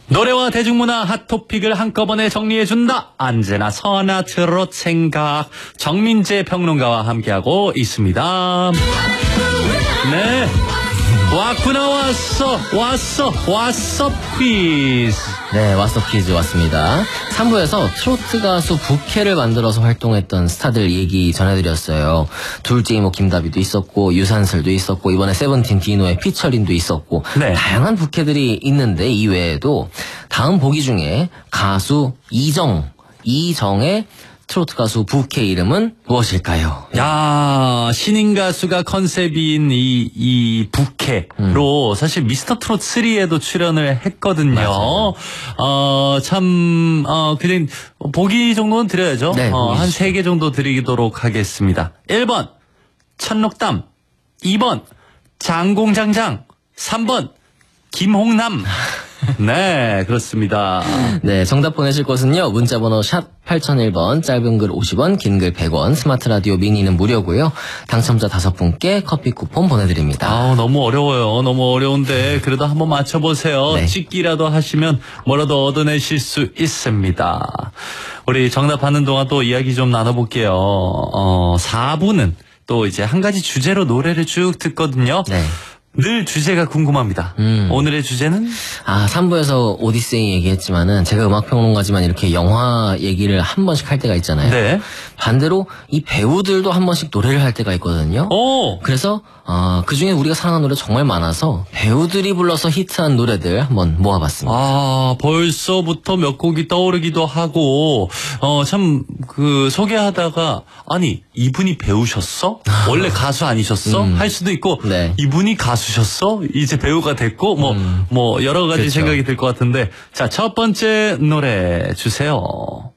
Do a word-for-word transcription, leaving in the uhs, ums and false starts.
노래와 대중문화 핫토픽을 한꺼번에 정리해준다. 언제나 선화 트롯 생각. 정민재 평론가와 함께하고 있습니다. 네. 왔구나 왔어 왔어 왔어 퀴즈. 네, 왔어 퀴즈 왔습니다. 삼 부에서 트로트 가수 부캐를 만들어서 활동했던 스타들 얘기 전해드렸어요. 둘째 이모 김다비도 있었고 유산슬도 있었고 이번에 세븐틴 디노의 피처링도 있었고 네. 다양한 부캐들이 있는데 이외에도 다음 보기 중에 가수 이정 이정의 트로트 가수 부캐 이름은 무엇일까요? 야, 신인 가수가 컨셉인 이, 이 부캐로 음. 사실 미스터 트롯 쓰리에도 출연을 했거든요. 맞아요. 어, 참, 어, 그냥 보기 정도는 드려야죠. 네, 어, 한 세 개 정도 드리도록 하겠습니다. 일 번, 천록담. 이 번, 장공장장. 삼 번, 김홍남. 네, 그렇습니다. 네, 정답 보내실 곳은요. 문자번호 샵 팔공공일 번, 짧은 글 오십 원, 긴 글 백 원, 스마트 라디오 미니는 무료고요. 당첨자 다섯 분께 커피 쿠폰 보내드립니다. 아우, 너무 어려워요. 너무 어려운데 그래도 한번 맞춰보세요. 네. 찍기라도 하시면 뭐라도 얻어내실 수 있습니다. 우리 정답하는 동안 또 이야기 좀 나눠볼게요. 어, 사 부는 또 이제 한 가지 주제로 노래를 쭉 듣거든요. 네. 늘 주제가 궁금합니다. 음. 오늘의 주제는? 아, 삼 부에서 오디세이 얘기했지만은 제가 음악평론가지만 이렇게 영화 얘기를 한 번씩 할 때가 있잖아요. 네. 반대로 이 배우들도 한 번씩 노래를 할 때가 있거든요. 오! 그래서 어, 그중에 우리가 사랑하는 노래 정말 많아서 배우들이 불러서 히트한 노래들 한번 모아봤습니다. 아, 벌써부터 몇 곡이 떠오르기도 하고, 어, 참, 그, 소개하다가, 아니, 이분이 배우셨어? 원래 가수 아니셨어? 음. 할 수도 있고, 네. 이분이 가수셨어? 이제 배우가 됐고, 뭐, 음. 뭐, 여러 가지 그렇죠. 생각이 들 것 같은데, 자, 첫 번째 노래 주세요.